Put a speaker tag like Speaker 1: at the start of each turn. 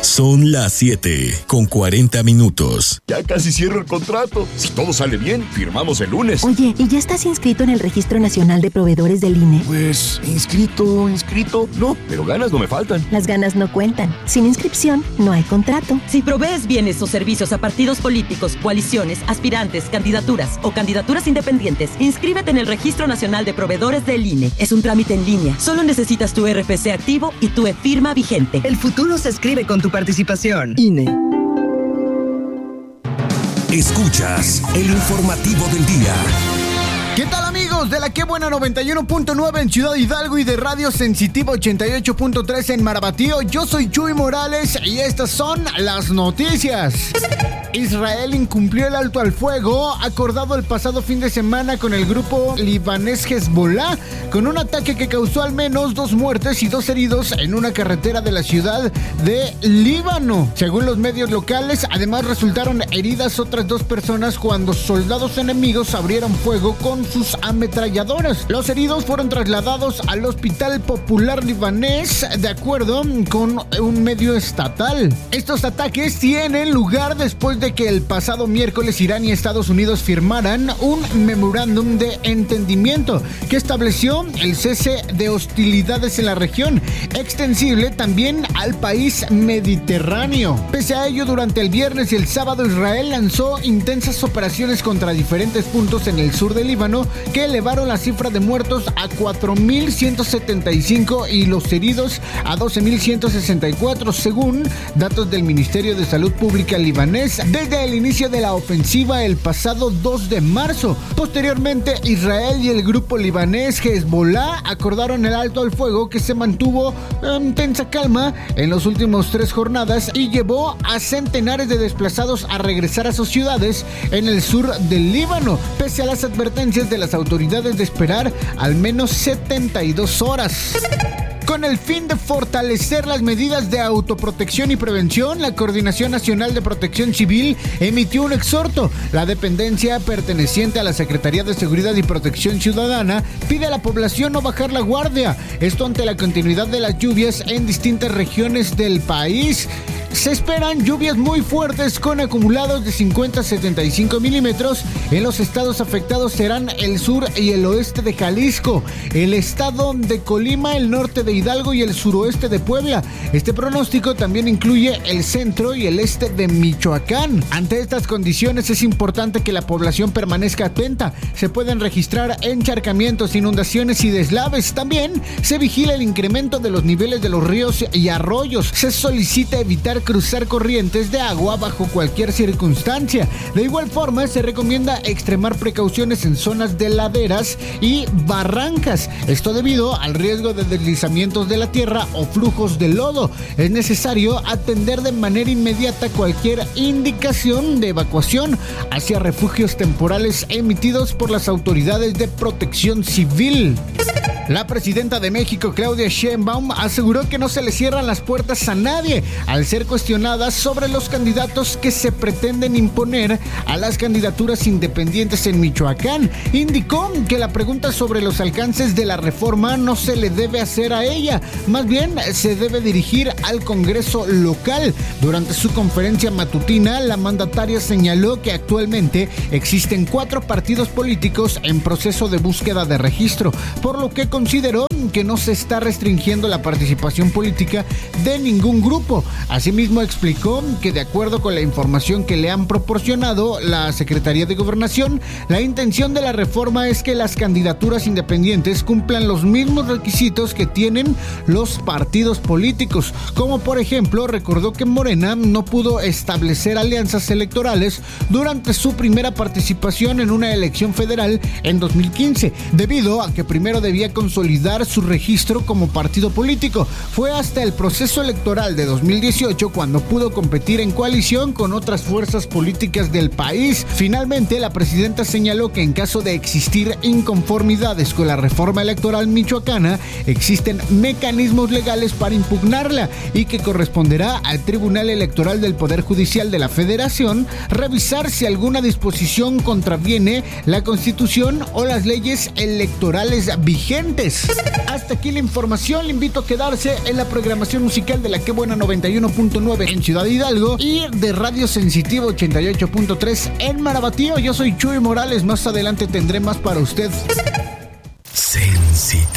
Speaker 1: Son las 7:40.
Speaker 2: Ya casi cierro el contrato. Si todo sale bien, firmamos el lunes.
Speaker 3: Oye, ¿y ya estás inscrito en el Registro Nacional de Proveedores del INE?
Speaker 2: Pues, inscrito. No, pero ganas no me faltan.
Speaker 3: Las ganas no cuentan. Sin inscripción, no hay contrato.
Speaker 4: Si provees bienes o servicios a partidos políticos, coaliciones, aspirantes, candidaturas o candidaturas independientes, inscríbete en el Registro Nacional de Proveedores del INE. Es un trámite en línea. Solo necesitas tu RFC activo y tu e-firma vigente.
Speaker 5: El futuro se escribe con tu participación. INE.
Speaker 1: Escuchas el informativo del día.
Speaker 6: ¿Qué tal, amigos de la Qué Buena 91.9 en Ciudad Hidalgo y de Radio Sensitiva 88.3 en Marabatío? Yo soy Chuy Morales y estas son las noticias. Israel incumplió el alto al fuego acordado el pasado fin de semana con el grupo libanés Hezbollah, con un ataque que causó al menos 2 muertes y 2 heridos en una carretera de la ciudad de Líbano. Según los medios locales, además resultaron heridas otras 2 personas cuando soldados enemigos abrieron fuego con sus ametralladoras. Los heridos fueron trasladados al Hospital Popular Libanés, de acuerdo con un medio estatal. Estos ataques tienen lugar después de que el pasado miércoles Irán y Estados Unidos firmaran un memorándum de entendimiento que estableció el cese de hostilidades en la región, extensible también al país mediterráneo. Pese a ello, durante el viernes y el sábado Israel lanzó intensas operaciones contra diferentes puntos en el sur del Líbano que elevaron la cifra de muertos a 4.175 y los heridos a 12.164, según datos del Ministerio de Salud Pública libanés, desde el inicio de la ofensiva el pasado 2 de marzo. Posteriormente, Israel y el grupo libanés Hezbollah acordaron el alto al fuego que se mantuvo en tensa calma en las últimas 3 jornadas y llevó a centenares de desplazados a regresar a sus ciudades en el sur del Líbano, pese a las advertencias de las autoridades de esperar al menos 72 horas. Con el fin de fortalecer las medidas de autoprotección y prevención, la Coordinación Nacional de Protección Civil emitió un exhorto. La dependencia perteneciente a la Secretaría de Seguridad y Protección Ciudadana pide a la población no bajar la guardia. Esto ante la continuidad de las lluvias en distintas regiones del país. Se esperan lluvias muy fuertes con acumulados de 50 a 75 milímetros. En los estados afectados serán el sur y el oeste de Jalisco, el estado de Colima, el norte de Hidalgo y el suroeste de Puebla. Este pronóstico también incluye el centro y el este de Michoacán. Ante estas condiciones es importante que la población permanezca atenta. Se pueden registrar encharcamientos, inundaciones y deslaves. También se vigila el incremento de los niveles de los ríos y arroyos. Se solicita evitar cruzar corrientes de agua bajo cualquier circunstancia. De igual forma, se recomienda extremar precauciones en zonas de laderas y barrancas. Esto debido al riesgo de deslizamientos de la tierra o flujos de lodo. Es necesario atender de manera inmediata cualquier indicación de evacuación hacia refugios temporales emitidos por las autoridades de protección civil. La presidenta de México, Claudia Sheinbaum, aseguró que no se le cierran las puertas a nadie al ser cuestionada sobre los candidatos que se pretenden imponer a las candidaturas independientes en Michoacán. Indicó que la pregunta sobre los alcances de la reforma no se le debe hacer a ella, más bien se debe dirigir al Congreso local. Durante su conferencia matutina, la mandataria señaló que actualmente existen 4 partidos políticos en proceso de búsqueda de registro, por lo que consideró que no se está restringiendo la participación política de ningún grupo. Asimismo, explicó que de acuerdo con la información que le han proporcionado la Secretaría de Gobernación, la intención de la reforma es que las candidaturas independientes cumplan los mismos requisitos que tienen los partidos políticos, como por ejemplo, recordó que Morena no pudo establecer alianzas electorales durante su primera participación en una elección federal en 2015, debido a que primero debía consolidar su registro como partido político. Fue hasta el proceso electoral de 2018 cuando pudo competir en coalición con otras fuerzas políticas del país. Finalmente, la presidenta señaló que en caso de existir inconformidades con la reforma electoral michoacana, existen mecanismos legales para impugnarla y que corresponderá al Tribunal Electoral del Poder Judicial de la Federación revisar si alguna disposición contraviene la Constitución o las leyes electorales vigentes. integrantes. Hasta aquí la información. Le invito a quedarse en la programación musical de la Que Buena 91.9 en Ciudad Hidalgo y de Radio Sensitiva 88.3 en Marabatío. Yo soy Chuy Morales. Más adelante tendré más para usted.
Speaker 1: Sensitiva.